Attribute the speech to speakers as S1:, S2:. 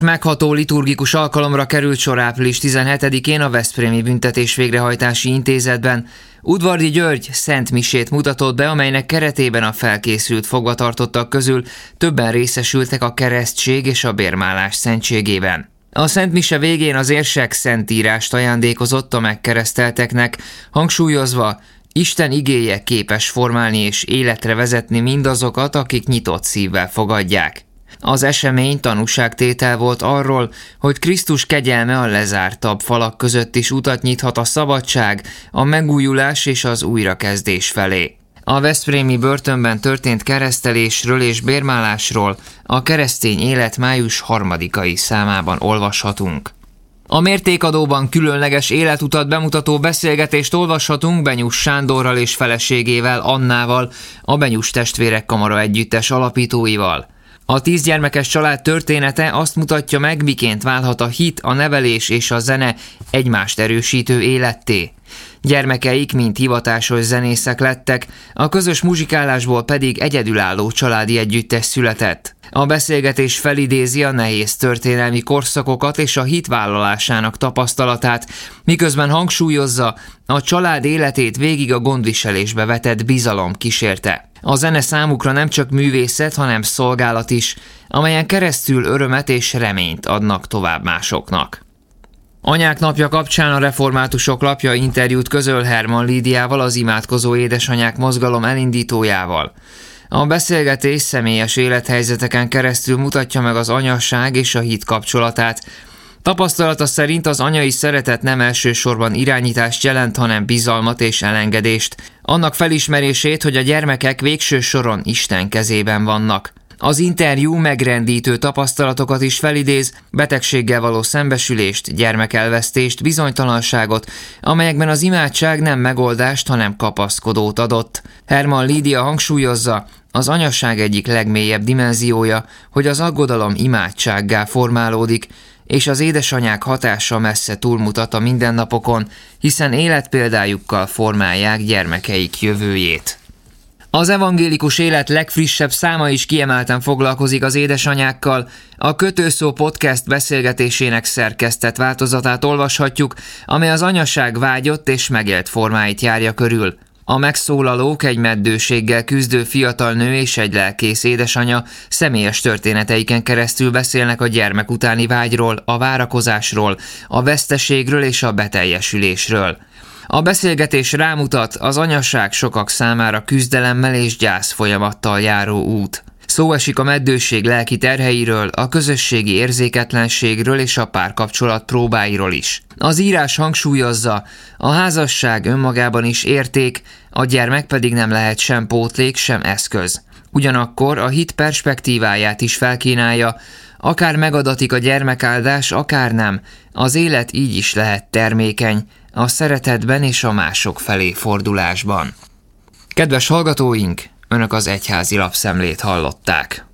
S1: Megható liturgikus alkalomra került sor április 17-én a Veszprémi Büntetés Végrehajtási Intézetben. Udvardi György szent misét mutatott be, amelynek keretében a felkészült fogvatartottak közül többen részesültek a keresztség és a bérmálás szentségében. A szent mise végén az érsek szentírást ajándékozott a megkeresztelteknek, hangsúlyozva, Isten igéje képes formálni és életre vezetni mindazokat, akik nyitott szívvel fogadják. Az esemény tanúságtétel volt arról, hogy Krisztus kegyelme a lezártabb falak között is utat nyithat a szabadság, a megújulás és az újrakezdés felé. A veszprémi börtönben történt keresztelésről és bérmálásról a Keresztény Élet május 3-ai számában olvashatunk. A Mértékadóban különleges életutat bemutató beszélgetést olvashatunk Benyus Sándorral és feleségével, Annával, a Benyus Testvérek Kamara Együttes alapítóival. A 10 gyermekes család története azt mutatja meg, miként válhat a hit, a nevelés és a zene egymást erősítő életté. Gyermekeik mind hivatásos zenészek lettek, a közös muzsikálásból pedig egyedülálló családi együttes született. A beszélgetés felidézi a nehéz történelmi korszakokat és a hit vállalásának tapasztalatát, miközben hangsúlyozza, a család életét végig a gondviselésbe vetett bizalom kísérte. A zene számukra nem csak művészet, hanem szolgálat is, amelyen keresztül örömet és reményt adnak tovább másoknak. Anyák napja kapcsán a Reformátusok lapja interjút közöl Herman Lídiával, az Imádkozó Édesanyák mozgalom elindítójával. A beszélgetés személyes élethelyzeteken keresztül mutatja meg az anyaság és a hit kapcsolatát. Tapasztalata szerint az anyai szeretet nem elsősorban irányítást jelent, hanem bizalmat és elengedést, annak felismerését, hogy a gyermekek végső soron Isten kezében vannak. Az interjú megrendítő tapasztalatokat is felidéz, betegséggel való szembesülést, gyermekelvesztést, bizonytalanságot, amelyekben az imádság nem megoldást, hanem kapaszkodót adott. Herman Lídia hangsúlyozza, az anyaság egyik legmélyebb dimenziója, hogy az aggodalom imádsággá formálódik, és az édesanyák hatása messze túlmutat a mindennapokon, hiszen életpéldájukkal formálják gyermekeik jövőjét. Az evangélikus élet legfrissebb száma is kiemelten foglalkozik az édesanyákkal. A Kötőszó podcast beszélgetésének szerkesztett változatát olvashatjuk, amely az anyaság vágyott és megélt formáit járja körül. A megszólalók egy meddőséggel küzdő fiatal nő és egy lelkész édesanya személyes történeteiken keresztül beszélnek a gyermek utáni vágyról, a várakozásról, a veszteségről és a beteljesülésről. A beszélgetés rámutat, az anyaság sokak számára küzdelemmel és gyász folyamattal járó út. Szó esik a meddőség lelki terheiről, a közösségi érzéketlenségről és a párkapcsolat próbáiról is. Az írás hangsúlyozza, a házasság önmagában is érték, a gyermek pedig nem lehet sem pótlék, sem eszköz. Ugyanakkor a hit perspektíváját is felkínálja, akár megadatik a gyermekáldás, akár nem, az élet így is lehet termékeny, a szeretetben és a mások felé fordulásban. Kedves hallgatóink, Önök az Egyházi Lapszemlét hallották.